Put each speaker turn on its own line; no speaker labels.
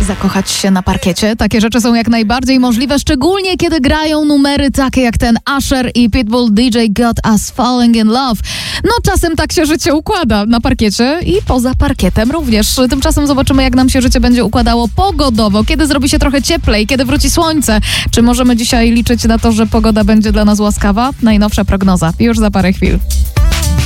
zakochać się na parkiecie. Takie rzeczy są jak najbardziej możliwe, szczególnie kiedy grają numery takie jak ten Usher i Pitbull DJ Got Us Falling in Love. No czasem tak się życie układa na parkiecie i poza parkietem również. Tymczasem zobaczymy, jak nam się życie będzie układało pogodowo, kiedy zrobi się trochę cieplej, kiedy wróci słońce. Czy możemy dzisiaj liczyć na to, że pogoda będzie dla nas łaskawa? Najnowsza prognoza już za parę chwil.